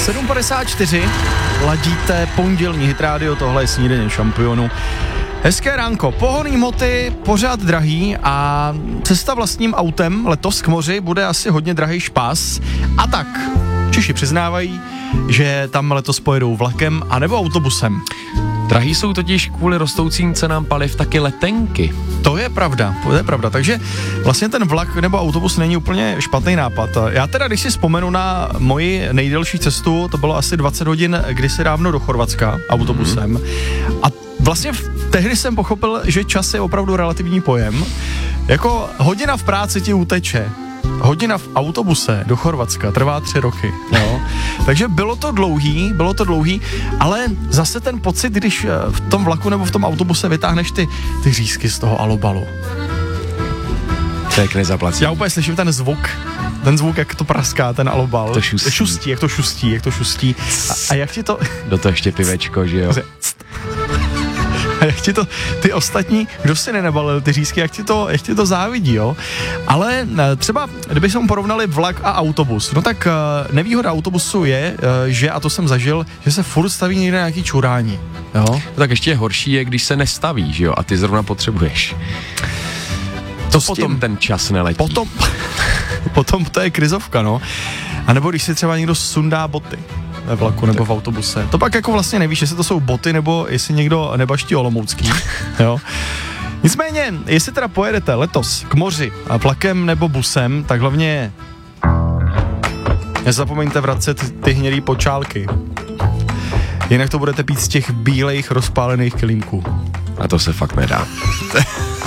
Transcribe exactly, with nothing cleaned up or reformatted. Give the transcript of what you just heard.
sedm padesát čtyři, ladíte pondělní Hit Radio, tohle je Snídaně šampionů. Hezké ránko, pohonný hmoty pořád drahý a cesta vlastním autem letos k moři bude asi hodně drahý špás. A tak, Češi přiznávají, že tam letos pojedou vlakem anebo autobusem. Drahý jsou totiž kvůli rostoucím cenám paliv taky letenky. To je pravda, to je pravda, takže vlastně ten vlak nebo autobus není úplně špatný nápad. Já teda, když si vzpomenu na moji nejdelší cestu, to bylo asi dvacet hodin kdysi dávno do Chorvatska autobusem mm. a vlastně v, tehdy jsem pochopil, že čas je opravdu relativní pojem. Jako hodina v práci ti uteče. Hodina v autobuse do Chorvatska trvá tři roky, jo. Takže bylo to dlouhý, bylo to dlouhý, ale zase ten pocit, když v tom vlaku nebo v tom autobuse vytáhneš ty, ty řízky z toho alobalu. To je k nezaplacení. Já úplně slyším ten zvuk, ten zvuk, jak to praská, ten alobal. To šustí. šustí. Jak to šustí, jak to šustí. A, a jak ti to... Do toho ještě pivečko, že jo. A jak ti to, ty ostatní, kdo si nenabalil ty řízky, jak ti to, jak ti to závidí, jo. Ale třeba, kdybychom porovnali vlak a autobus, no tak nevýhoda autobusu je, že, a to jsem zažil, že se furt staví někde nějaký čurání, jo. No tak ještě horší je, když se nestaví, že jo, a ty zrovna potřebuješ. To potom tím, ten čas neletí. Potom, potom to je krizovka, no. A nebo když si třeba někdo sundá boty ve vlaku nebo v autobuse. To pak jako vlastně nevíš, jestli to jsou boty, nebo jestli někdo nebaští olomoucký, jo. Nicméně, jestli teda pojedete letos k moři a vlakem nebo busem, tak hlavně nezapomeňte vracet ty hnědý počálky. Jinak to budete pít z těch bílejch rozpálených kelímků. A to se fakt nedá.